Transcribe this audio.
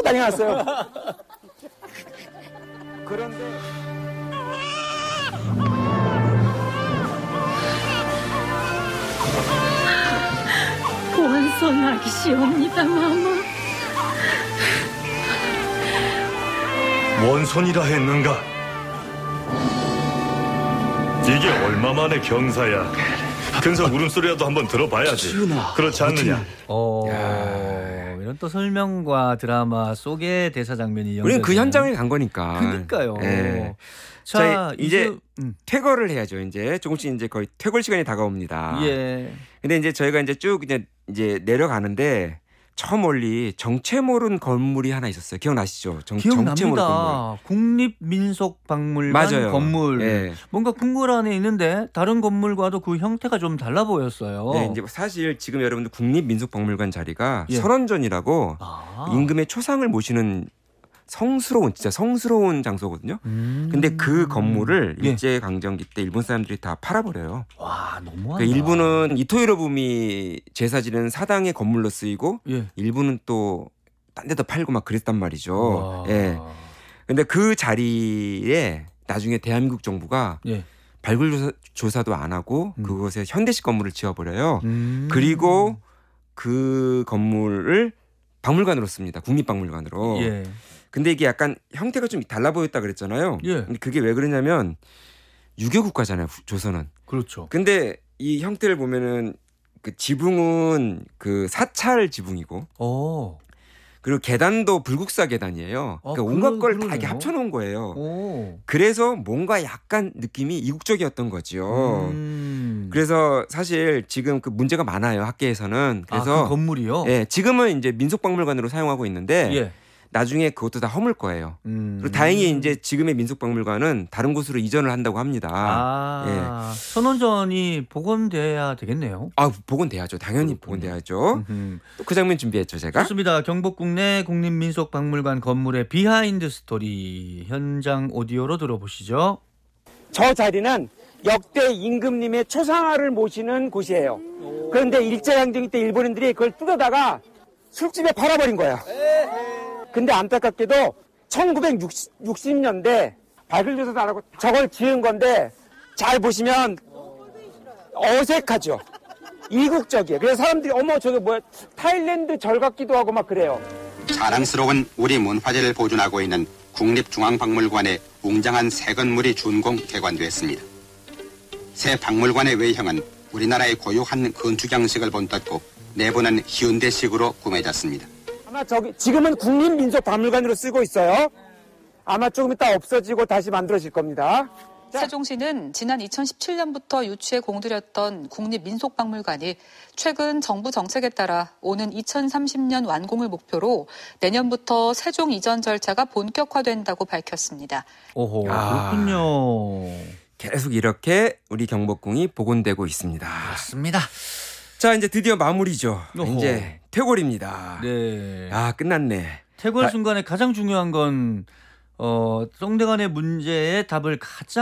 난리 났어요. 그런데 원손하기 시옵니다, 마마. 원손이라 했는가? 이게 얼마만의 경사야. 근성 울음소리라도 한번 들어봐야지. 그렇지 않느냐? 이런 또 설명과 드라마 속의 대사 장면이 우리는 그 연결되는. 현장에 간 거니까. 그러니까요. 예. 자, 이제 퇴거를 해야죠. 이제 조금씩 이제 거의 퇴골 시간이 다가옵니다. 예. 근데 이제 저희가 이제 쭉 이제 내려가는데 저 멀리 정체 모른 건물이 하나 있었어요. 기억나시죠? 정체 모른 건물. 기억납니다. 국립민속박물관 맞아요. 건물. 예. 뭔가 궁궐 안에 있는데 다른 건물과도 그 형태가 좀 달라 보였어요. 네, 이제 사실 지금 여러분들 국립민속박물관 자리가 예. 선원전이라고 임금의 초상을 모시는 진짜 성스러운 장소거든요. 근데 그 건물을 예. 일제강점기 때 일본 사람들이 다 팔아버려요. 와, 너무하다. 그러니까 일부는 이토히로부미 제사 지내는 사당의 건물로 쓰이고 예. 일부는 또 딴 데도 팔고 막 그랬단 말이죠. 와. 예. 근데 그 자리에 나중에 대한민국 정부가 예. 발굴 조사도 안 하고 그곳에 현대식 건물을 지어버려요. 음. 그리고 그 건물을 박물관으로 씁니다. 국립박물관으로. 예. 근데 이게 약간 형태가 좀 달라 보였다 그랬잖아요. 예. 근데 그게 왜 그러냐면 유교 국가잖아요. 조선은. 그렇죠. 근데 이 형태를 보면은 그 지붕은 그 사찰 지붕이고 그리고 계단도 불국사 계단이에요. 그러니까 온갖 걸 다 이렇게 합쳐놓은 거예요. 오. 그래서 뭔가 약간 느낌이 이국적이었던 거죠. 그래서 사실 지금 그 문제가 많아요. 학계에서는. 그래서 그 건물이요? 예, 지금은 이제 민속박물관으로 사용하고 있는데 예. 나중에 그것도 다 허물 거예요. 그리고 다행히 이제 지금의 민속박물관은 다른 곳으로 이전을 한다고 합니다. 선원전이 복원돼야 되겠네요. 복원돼야죠. 당연히 복원돼야죠. 또 그 장면 준비했죠, 제가. 좋습니다. 경복궁 내 국립민속박물관 건물의 비하인드 스토리 현장 오디오로 들어보시죠. 저 자리는 역대 임금님의 초상화를 모시는 곳이에요. 그런데 일제강점기 때 일본인들이 그걸 뜯어다가 술집에 팔아버린 거예요. 근데 안타깝게도 1960년대 발굴조사도 안 하고 저걸 지은 건데 잘 보시면 어색하죠. 이국적이에요. 그래서 사람들이 어머 저게 뭐야 타일랜드 절 같기도 하고 막 그래요. 자랑스러운 우리 문화재를 보존하고 있는 국립중앙박물관의 웅장한 새 건물이 준공 개관됐습니다. 새 박물관의 외형은 우리나라의 고유한 건축 양식을 본받고 내부는 현대식으로 꾸며졌습니다. 아마 지금은 국립민속박물관으로 쓰고 있어요. 아마 조금 이따 없어지고 다시 만들어질 겁니다. 세종시는 지난 2017년부터 유치에 공들였던 국립민속박물관이 최근 정부 정책에 따라 오는 2030년 완공을 목표로 내년부터 세종 이전 절차가 본격화된다고 밝혔습니다. 오호, 그렇군요. 계속 이렇게 우리 경복궁이 복원되고 있습니다. 맞습니다. 자, 이제 드디어 마무리죠. 오호. 이제 퇴골입니다. 네. 끝났네. 퇴골 순간에 가장 중요한 건 성대간의 문제의 답을 가장